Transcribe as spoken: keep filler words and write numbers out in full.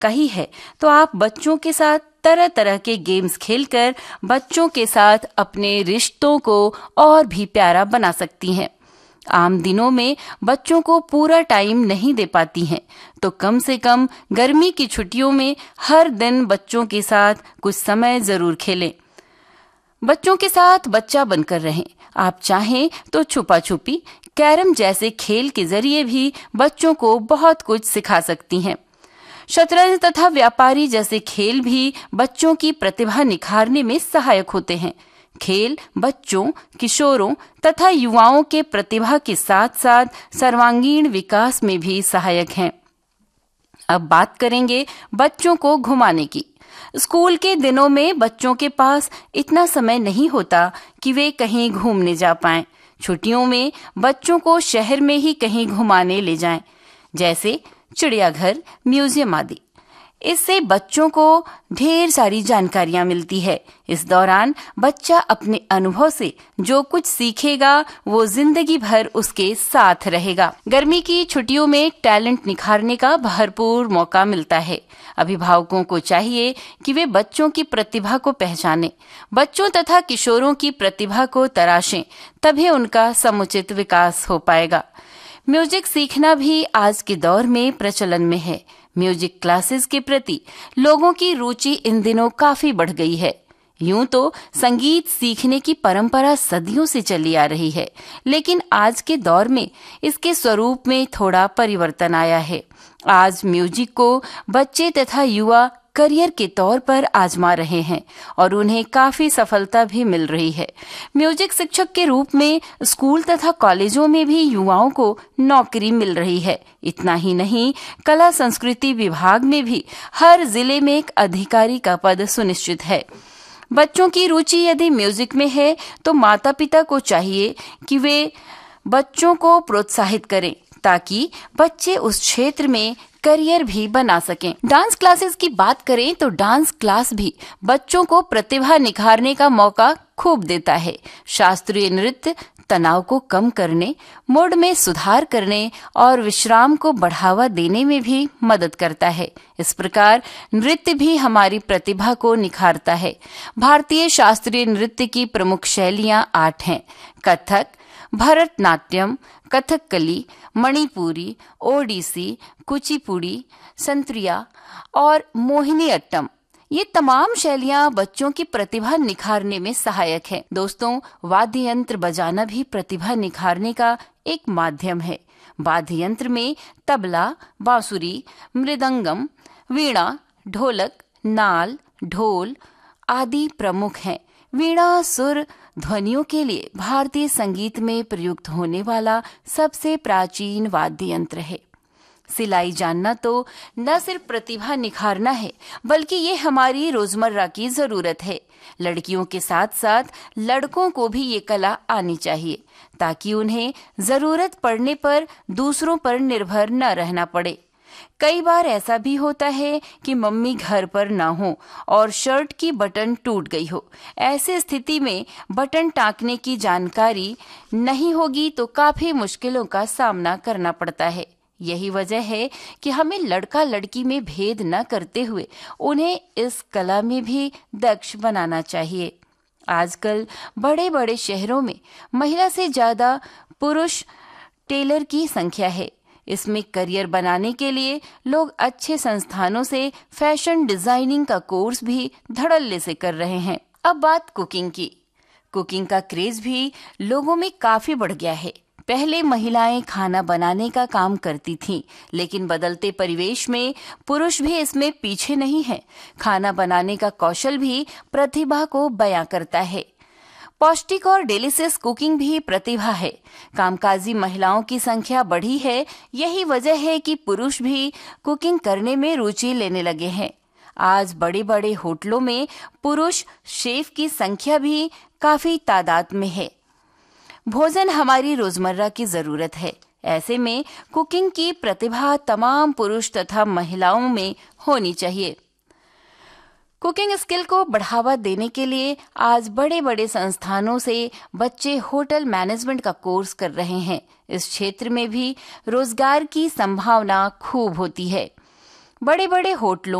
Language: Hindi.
कही है तो आप बच्चों के साथ तरह तरह के गेम्स खेलकर बच्चों के साथ अपने रिश्तों को और भी प्यारा बना सकती हैं। आम दिनों में बच्चों को पूरा टाइम नहीं दे पाती हैं, तो कम से कम गर्मी की छुट्टियों में हर दिन बच्चों के साथ कुछ समय जरूर खेलें। बच्चों के साथ बच्चा बनकर रहें। आप चाहें तो छुपा छुपी, कैरम जैसे खेल के जरिए भी बच्चों को बहुत कुछ सिखा सकती हैं। शतरंज तथा व्यापारी जैसे खेल भी बच्चों की प्रतिभा निखारने में सहायक होते हैं। खेल बच्चों, किशोरों तथा युवाओं के प्रतिभा के साथ साथ सर्वांगीण विकास में भी सहायक हैं। अब बात करेंगे बच्चों को घुमाने की। स्कूल के दिनों में बच्चों के पास इतना समय नहीं होता कि वे कहीं घूमने जा पाएं। छुट्टियों में बच्चों को शहर में ही कहीं घुमाने ले जाएं, जैसे चिड़ियाघर, म्यूजियम आदि। इससे बच्चों को ढेर सारी जानकारियां मिलती है। इस दौरान बच्चा अपने अनुभव से जो कुछ सीखेगा वो जिंदगी भर उसके साथ रहेगा। गर्मी की छुट्टियों में टैलेंट निखारने का भरपूर मौका मिलता है। अभिभावकों को चाहिए कि वे बच्चों की प्रतिभा को पहचानें, बच्चों तथा किशोरों की प्रतिभा को तराशें, तभी उनका समुचित विकास हो पाएगा। म्यूजिक सीखना भी आज के दौर में प्रचलन में है। म्यूजिक क्लासेस के प्रति लोगों की रुचि इन दिनों काफी बढ़ गई है। यूं तो संगीत सीखने की परंपरा सदियों से चली आ रही है, लेकिन आज के दौर में इसके स्वरूप में थोड़ा परिवर्तन आया है। आज म्यूजिक को बच्चे तथा युवा करियर के तौर पर आजमा रहे हैं और उन्हें काफी सफलता भी मिल रही है। म्यूजिक शिक्षक के रूप में स्कूल तथा कॉलेजों में भी युवाओं को नौकरी मिल रही है। इतना ही नहीं, कला संस्कृति विभाग में भी हर जिले में एक अधिकारी का पद सुनिश्चित है। बच्चों की रुचि यदि म्यूजिक में है तो माता पिता को चाहिए कि वे बच्चों को प्रोत्साहित करें ताकि बच्चे उस क्षेत्र में करियर भी बना सकें। डांस क्लासेस की बात करें तो डांस क्लास भी बच्चों को प्रतिभा निखारने का मौका खूब देता है। शास्त्रीय नृत्य तनाव को कम करने, मूड में सुधार करने और विश्राम को बढ़ावा देने में भी मदद करता है। इस प्रकार नृत्य भी हमारी प्रतिभा को निखारता है। भारतीय शास्त्रीय नृत्य की प्रमुख शैलियां आठ हैं: कथक, भरतनाट्यम, कथकली, मणिपुरी, ओडिसी, कुचिपुड़ी, संत्रिया और मोहिनीअट्टम। ये तमाम शैलियां बच्चों की प्रतिभा निखारने में सहायक हैं। दोस्तों, वाद्य यंत्र बजाना भी प्रतिभा निखारने का एक माध्यम है। वाद्य यंत्र में तबला, बांसुरी, मृदंगम, वीणा, ढोलक, नाल, ढोल आदि प्रमुख हैं। वीणा सुर ध्वनियों के लिए भारतीय संगीत में प्रयुक्त होने वाला सबसे प्राचीन वाद्य यंत्र है। सिलाई जानना तो न सिर्फ प्रतिभा निखारना है, बल्कि ये हमारी रोजमर्रा की जरूरत है। लड़कियों के साथ साथ लड़कों को भी ये कला आनी चाहिए ताकि उन्हें जरूरत पड़ने पर दूसरों पर निर्भर न रहना पड़े। कई बार ऐसा भी होता है कि मम्मी घर पर ना हो और शर्ट की बटन टूट गई हो। ऐसी स्थिति में बटन टाँकने की जानकारी नहीं होगी तो काफी मुश्किलों का सामना करना पड़ता है। यही वजह है कि हमें लड़का लड़की में भेद न करते हुए उन्हें इस कला में भी दक्ष बनाना चाहिए। आजकल बड़े बड़े शहरों में महिला से ज्यादा पुरुष टेलर की संख्या है। इसमें करियर बनाने के लिए लोग अच्छे संस्थानों से फैशन डिजाइनिंग का कोर्स भी धड़ल्ले से कर रहे हैं। अब बात कुकिंग की। कुकिंग का क्रेज भी लोगों में काफी बढ़ गया है। पहले महिलाएं खाना बनाने का काम करती थीं, लेकिन बदलते परिवेश में पुरुष भी इसमें पीछे नहीं है। खाना बनाने का कौशल भी प्रतिभा को बयां करता है। पौष्टिक और डिलीशियस कुकिंग भी प्रतिभा है। कामकाजी महिलाओं की संख्या बढ़ी है। यही वजह है कि पुरुष भी कुकिंग करने में रुचि लेने लगे हैं। आज बड़े बड़े होटलों में पुरुष शेफ की संख्या भी काफी तादाद में है। भोजन हमारी रोजमर्रा की जरूरत है। ऐसे में कुकिंग की प्रतिभा तमाम पुरुष तथा महिलाओं में होनी चाहिए। कुकिंग स्किल को बढ़ावा देने के लिए आज बड़े बड़े संस्थानों से बच्चे होटल मैनेजमेंट का कोर्स कर रहे हैं। इस क्षेत्र में भी रोजगार की संभावना खूब होती है। बड़े बड़े होटलों